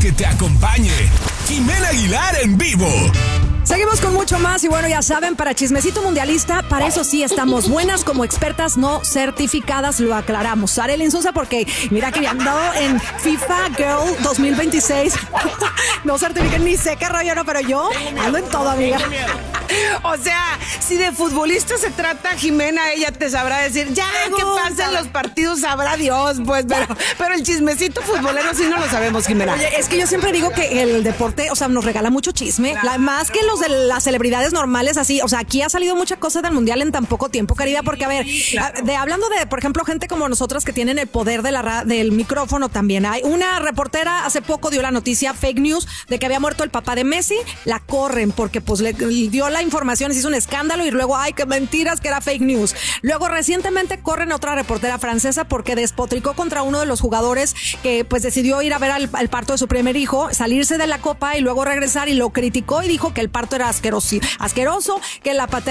que te acompañe. Jimena Aguilar en vivo. Seguimos con mucho más y bueno, ya saben, para Chismecito Mundialista, para eso sí estamos buenas como expertas no certificadas, lo aclaramos. Arely Sousa, porque mira que ando en FIFA Girl 2026. No certifiquen ni sé qué rollo, no, pero yo ando en todo, amiga. O sea, si de futbolista se trata, Jimena, ella te sabrá decir, ya, que pasen los partidos, sabrá Dios, pues, pero el chismecito futbolero sí no lo sabemos, Jimena. Oye, es que yo siempre digo que el deporte, o sea, nos regala mucho chisme, más que los de las celebridades normales, así, o sea, aquí ha salido mucha cosa del mundial en tan poco tiempo, querida, porque a ver, hablando de, por ejemplo, gente como nosotras que tienen el poder del micrófono, también hay una reportera hace poco dio la noticia, fake news, de que había muerto el papá de Messi, la corren porque pues le dio la información, se hizo un escándalo y luego, ay, qué mentiras, que era fake news. Luego recientemente corren a otra reportera francesa porque despotricó contra uno de los jugadores que pues decidió ir a ver al parto de su primer hijo, salirse de la copa y luego regresar y lo criticó y dijo que el parto era asqueroso, que la